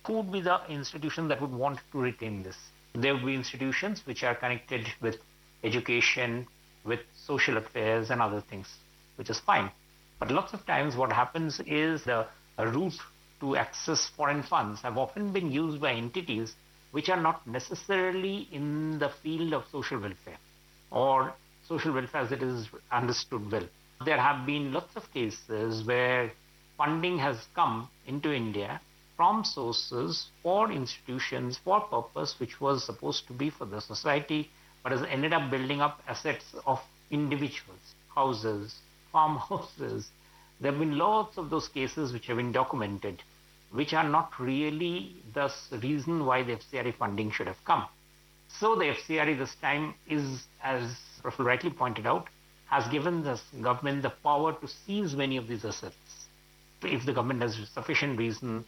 Who would be the institutions that would want to retain this? There would be institutions which are connected with education, with social affairs and other things, which is fine. But lots of times what happens is the route to access foreign funds have often been used by entities which are not necessarily in the field of social welfare or social welfare as it is understood well. There have been lots of cases where funding has come into India from sources for institutions for purpose which was supposed to be for the society, but has ended up building up assets of individuals, houses, farmhouses. There have been lots of those cases which have been documented, which are not really the reason why the FCRA funding should have come. So the FCRA this time is, as Praful rightly pointed out, has given the government the power to seize many of these assets if the government has sufficient reason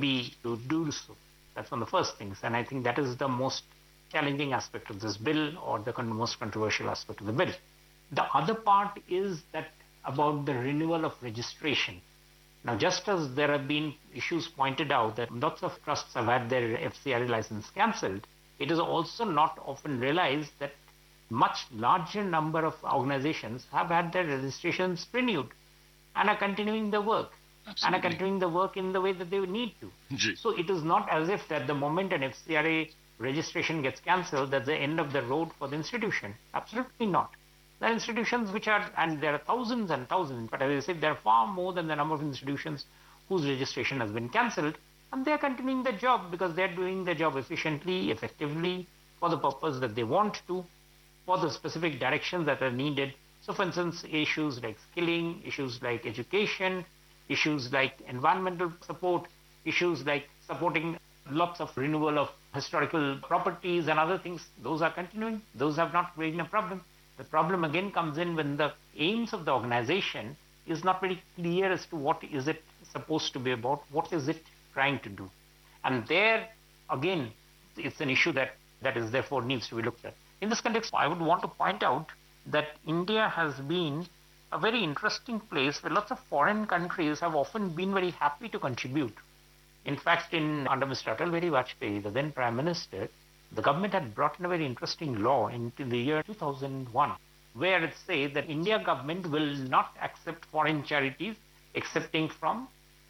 to do so. That's one of the first things. And I think that is the most challenging aspect of this bill, or the most controversial aspect of the bill. The other part is that about the renewal of registration. Now, just as there have been issues pointed out that lots of trusts have had their FCRA license cancelled, it is also not often realized that much larger number of organizations have had their registrations renewed and are continuing the work. Absolutely. And are continuing the work in the way that they need to. So it is not as if at the moment an FCRA registration gets cancelled, that's the end of the road for the institution. Absolutely not. There are institutions which are, and there are thousands and thousands, but as I said, there are far more than the number of institutions whose registration has been cancelled, and they are continuing the job because they are doing the job efficiently, effectively, for the purpose that they want to, for the specific directions that are needed. So for instance, issues like skilling, issues like education, issues like environmental support, issues like supporting lots of renewal of historical properties and other things, those are continuing. Those have not been a problem. The problem again comes in when the aims of the organization is not very clear as to what is it supposed to be about, what is it trying to do. And there, again, it's an issue that is therefore needs to be looked at. In this context, I would want to point out that India has been a very interesting place where lots of foreign countries have often been very happy to contribute. In fact, under Mr. Atal Bihari Vajpayee, the then Prime Minister, the government had brought in a very interesting law in the year 2001, where it says that India government will not accept foreign charities excepting from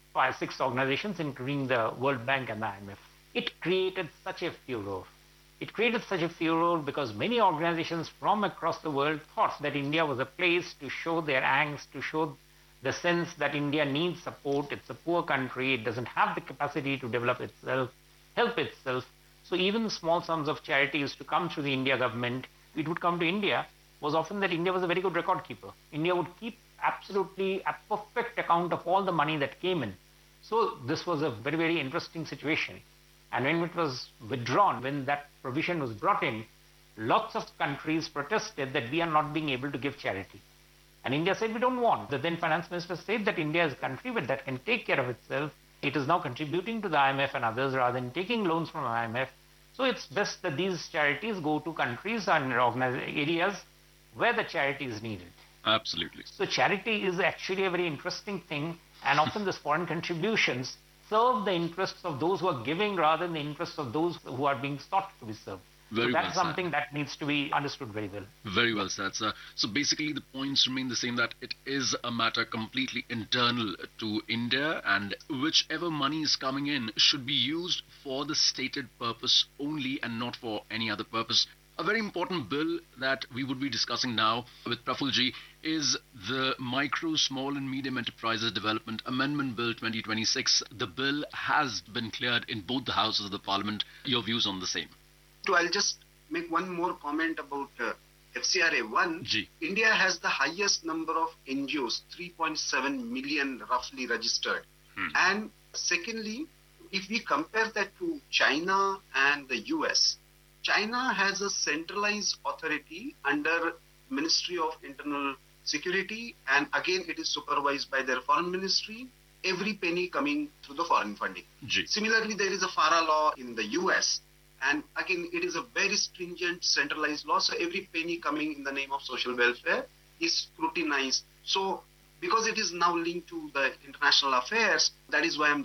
5-6 organizations, including the World Bank and the IMF. It created such a furor. It created such a furor because many organizations from across the world thought that India was a place to show their angst, to show the sense that India needs support. It's a poor country. It doesn't have the capacity to develop itself, help itself. So even small sums of charity used to come through the India government. It would come to India was often that India was a very good record keeper. India would keep absolutely a perfect account of all the money that came in. So this was a very, very interesting situation. And when it was withdrawn, when that provision was brought in, lots of countries protested that we are not being able to give charity. And India said, we don't want. The then finance minister said that India is a country that can take care of itself. It is now contributing to the IMF and others rather than taking loans from the IMF. So it's best that these charities go to countries and areas where the charity is needed. Absolutely. So charity is actually a very interesting thing, and often these foreign contributions serve the interests of those who are giving rather than the interests of those who are being sought to be served. Very so that's well something that needs to be understood very well. Very well said, sir. So basically the points remain the same, that it is a matter completely internal to India, and whichever money is coming in should be used for the stated purpose only and not for any other purpose. A very important bill that we would be discussing now with Prafulji is the Micro, Small and Medium Enterprises Development Amendment Bill 2026. The bill has been cleared in both the houses of the Parliament. Your views on the same? So I'll just make one more comment about FCRA. One, India has the highest number of NGOs, 3.7 million roughly registered. And secondly, if we compare that to China and the US, China has a centralized authority under Ministry of Internal Security, and again it is supervised by their foreign ministry, every penny coming through the foreign funding. Similarly, there is a FARA law in the US, and again it is a very stringent centralized law, so every penny coming in the name of social welfare is scrutinized. So because it is now linked to the international affairs, that is why I'm just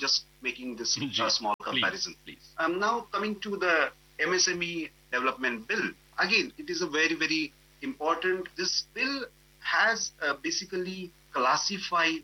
making this small comparison. Please. Now coming to the MSME development bill, again, it is a very, very important. This bill has basically classified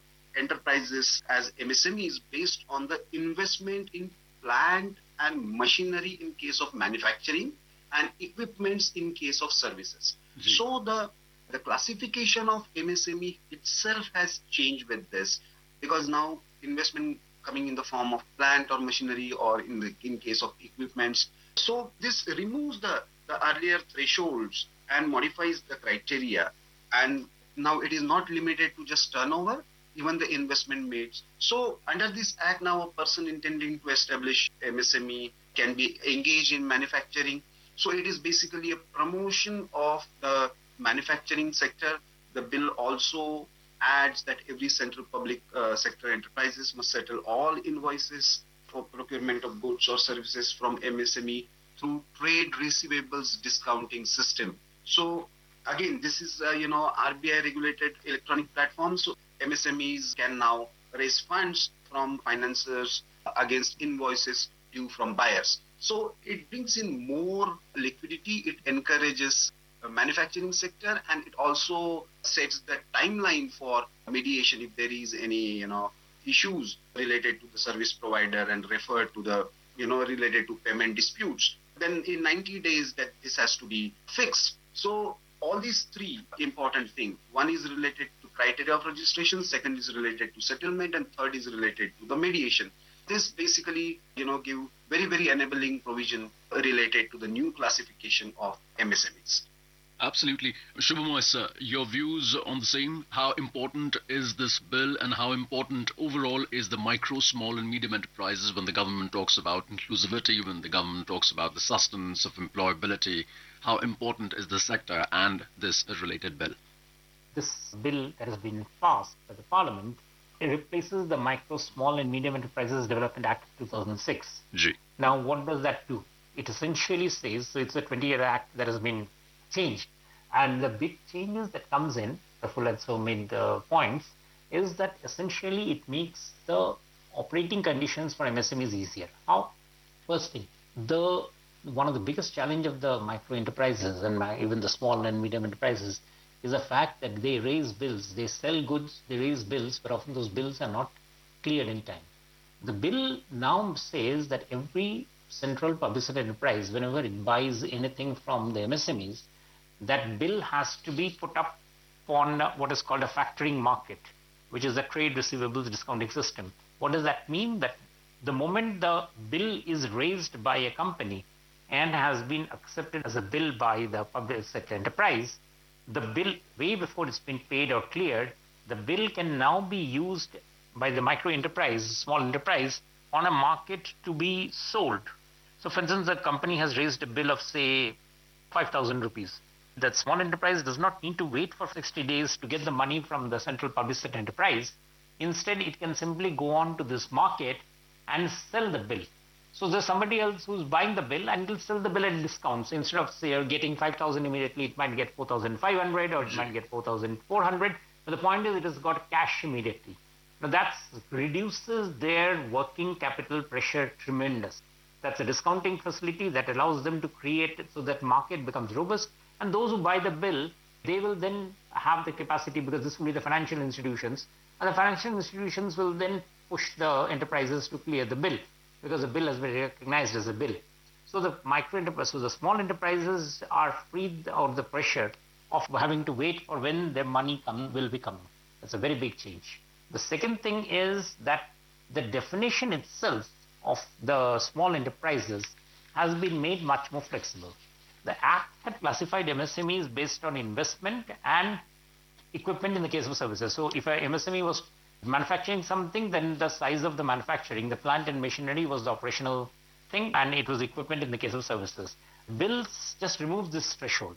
enterprises as MSMEs based on the investment in plant and machinery in case of manufacturing and equipments in case of services. So the classification of MSME itself has changed with this, because now investment coming in the form of plant or machinery or in case of equipments. So this removes the earlier thresholds and modifies the criteria, and now it is not limited to just turnover, even the investment made. So under this act, now a person intending to establish MSME can be engaged in manufacturing. So it is basically a promotion of the manufacturing sector. The bill also adds that every central public sector enterprises must settle all invoices for procurement of goods or services from MSME through trade receivables discounting system. So again, this is RBI regulated electronic platform. So MSMEs can now raise funds from financiers against invoices due from buyers. So it brings in more liquidity. It encourages the manufacturing sector, and it also sets the timeline for mediation if there is any issues related to the service provider and refer to the related to payment disputes. Then in 90 days that this has to be fixed. So all these three important things. One is related to criteria of registration, second is related to settlement, and third is related to the mediation. This basically, give very, very enabling provision related to the new classification of MSMEs. Absolutely. Shubhamoy sir, your views on the same? How important is this bill, and how important overall is the micro, small and medium enterprises when the government talks about inclusivity, when the government talks about the sustenance of employability? How important is the sector and this related bill? This bill that has been passed by the Parliament, it replaces the Micro, Small and Medium Enterprises Development Act of 2006. Now, what does that do? It essentially says, so it's a 20-year act that has been changed. And the big changes that comes in, Praful had so made the points, is that essentially it makes the operating conditions for MSMEs easier. How? First thing, one of the biggest challenge of the micro enterprises and even the small and medium enterprises is the fact that they raise bills. They sell goods, they raise bills, but often those bills are not cleared in time. The bill now says that every central public sector enterprise, whenever it buys anything from the MSMEs, that bill has to be put up on what is called a factoring market, which is a trade receivables discounting system. What does that mean? That the moment the bill is raised by a company and has been accepted as a bill by the public sector enterprise, the bill, way before it's been paid or cleared, the bill can now be used by the micro enterprise, small enterprise, on a market to be sold. So for instance, a company has raised a bill of say 5,000 rupees. That small enterprise does not need to wait for 60 days to get the money from the central public sector enterprise. Instead, it can simply go on to this market and sell the bill. So there's somebody else who's buying the bill and will sell the bill at a discount. So instead of say getting 5,000 immediately, it might get 4,500 or it might get 4,400. But the point is it has got cash immediately. Now that reduces their working capital pressure tremendous. That's a discounting facility that allows them to create it so that market becomes robust. And those who buy the bill, they will then have the capacity, because this will be the financial institutions, and the financial institutions will then push the enterprises to clear the bill, because the bill has been recognized as a bill. So the micro enterprises, so the small enterprises are freed of the pressure of having to wait for when their money will be coming. That's a very big change. The second thing is that the definition itself of the small enterprises has been made much more flexible. The Act had classified MSMEs based on investment and equipment in the case of services. So if an MSME was manufacturing something, then the size of the manufacturing, the plant and machinery was the operational thing, and it was equipment in the case of services. Bills just removes this threshold.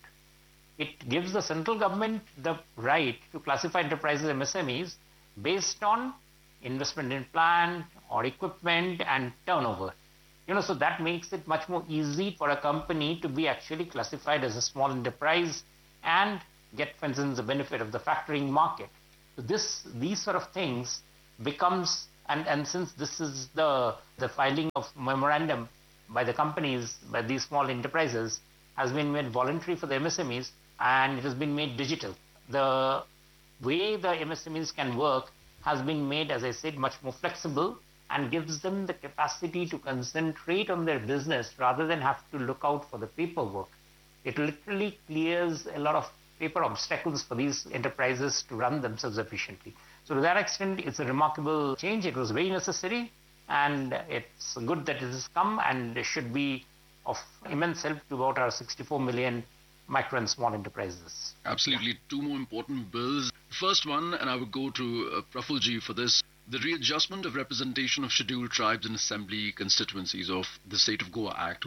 It gives the central government the right to classify enterprises MSMEs based on investment in plant or equipment and turnover. So that makes it much more easy for a company to be actually classified as a small enterprise and get, for instance, the benefit of the factoring market. So these sort of things becomes And since this is the filing of memorandum by the companies, by these small enterprises, has been made voluntary for the MSMEs, and it has been made digital. The way the MSMEs can work has been made, as I said, much more flexible and gives them the capacity to concentrate on their business rather than have to look out for the paperwork. It literally clears a lot of paper obstacles for these enterprises to run themselves efficiently. So to that extent, it's a remarkable change. It was very necessary, and it's good that it has come, and it should be of immense help to about our 64 million micro and small enterprises. Absolutely. Two more important bills. First one, and I will go to Prafulji for this, the readjustment of representation of scheduled tribes in assembly constituencies of the State of Goa Act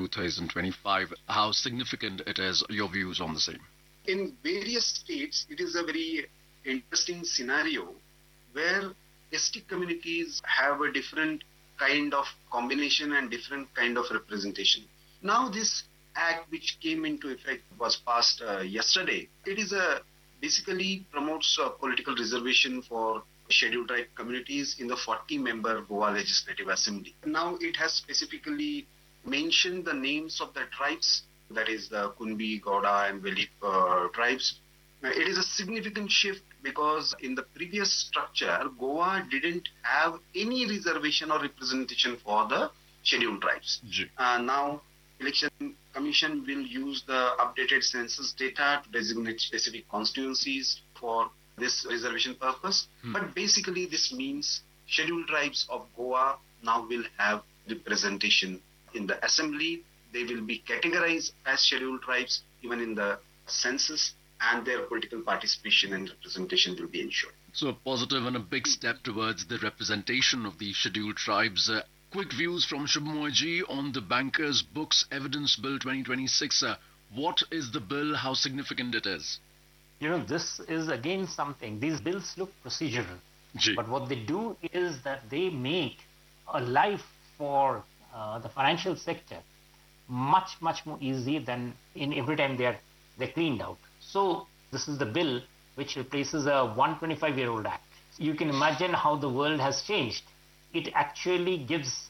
2025. How significant it is, your views on the same? In various states, it is a very interesting scenario where ST communities have a different kind of combination and different kind of representation. Now this act which came into effect was passed yesterday. It is basically promotes a political reservation for scheduled tribe communities in the 40-member Goa Legislative Assembly. Now it has specifically mentioned the names of the tribes, that is the Kunbi, Gauda and Velip tribes. It is a significant shift because in the previous structure, Goa didn't have any reservation or representation for the scheduled tribes. Now, Election Commission will use the updated census data to designate specific constituencies for this reservation purpose. But basically, this means scheduled tribes of Goa now will have representation in the assembly. They will be categorized as scheduled tribes even in the census, and their political participation and representation will be ensured. So a positive and a big step towards the representation of the scheduled tribes. Quick views from Shubhamoy ji on the Bankers Books Evidence Bill 2026. What is the bill? How significant it is? This is again something. These bills look procedural. But what they do is that they make a life for the financial sector much more easy than in every time they're cleaned out. So this is the bill which replaces a 125-year-old act. You can imagine how the world has changed. It actually gives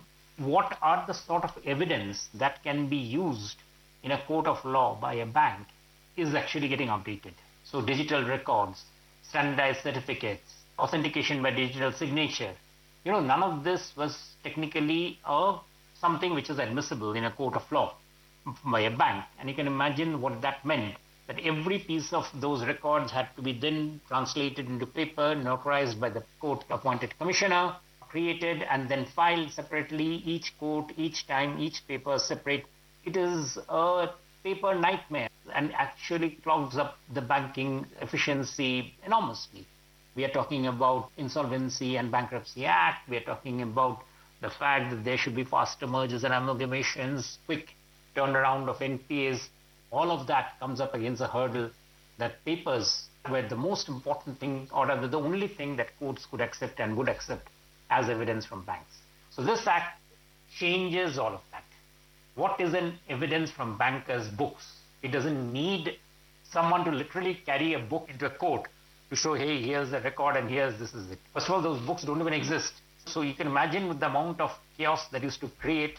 what are the sort of evidence that can be used in a court of law by a bank is actually getting updated. So digital records, standardized certificates, authentication by digital signature. None of this was technically something which is admissible in a court of law by a bank. And you can imagine what that meant, that every piece of those records had to be then translated into paper, notarized by the court-appointed commissioner, created and then filed separately, each court, each time, each paper separate. It is a paper nightmare and actually clogs up the banking efficiency enormously. We are talking about Insolvency and Bankruptcy Act. We are talking about the fact that there should be faster mergers and amalgamations, quick turnaround of NPAs. All of that comes up against a hurdle that papers were the most important thing, or rather the only thing that courts could accept and would accept as evidence from banks. So this act changes all of that. What is an evidence from bankers' books? It doesn't need someone to literally carry a book into a court to show, hey, here's the record and this is it. First of all, those books don't even exist. So you can imagine with the amount of chaos that used to create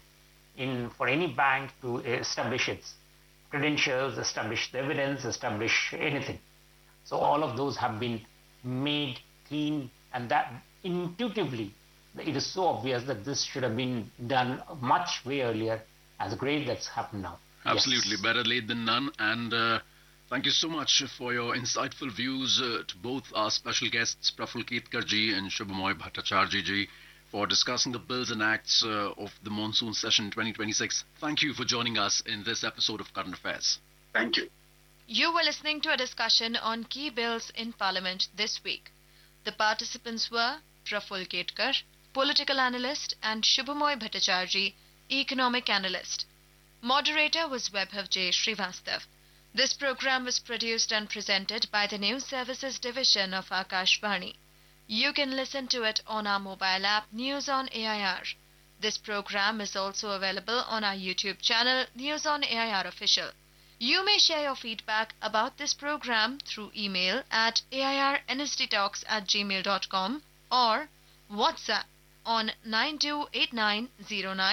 for any bank to establish its credentials, establish the evidence, establish anything. So all of those have been made clean, and that intuitively, it is so obvious that this should have been done much way earlier. As great that's happened now. Absolutely, yes. Better late than none. And thank you so much for your insightful views to both our special guests, Praful Ketkar ji and Shubhamoy Bhattacharjee ji, for discussing the bills and acts of the monsoon session 2026. Thank you for joining us in this episode of Current Affairs. Thank you. You were listening to a discussion on key bills in Parliament this week. The participants were Praful Ketkar, political analyst, and Shubhamoy Bhattacharjee, economic analyst. Moderator was Vaibhav J. Srivastav. This program was produced and presented by the News Services Division of Akashvani. You can listen to it on our mobile app News on AIR. This program is also available on our YouTube channel News on AIR Official. You may share your feedback about this program through email at airnsdtalks@gmail.com or WhatsApp on 928909